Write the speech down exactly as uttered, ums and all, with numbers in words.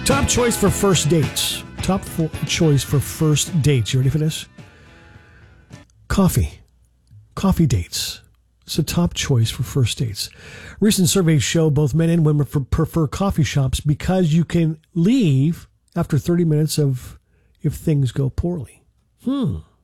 Top choice for first dates. Top four choice for first dates. You ready for this? Coffee. Coffee dates. It's a top choice for first dates. Recent surveys show both men and women prefer coffee shops because you can leave after thirty minutes of if things go poorly. Hmm.